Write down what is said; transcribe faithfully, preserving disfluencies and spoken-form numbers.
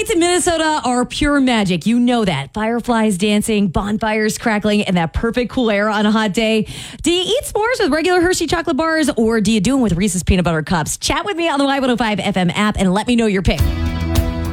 nights in Minnesota are pure magic. You know that. Fireflies dancing, bonfires crackling, and that perfect cool air on a hot day. Do you eat s'mores with regular Hershey chocolate bars, or do you do them with Reese's peanut butter cups? Chat with me on the Y one oh five F M app and let me know your pick.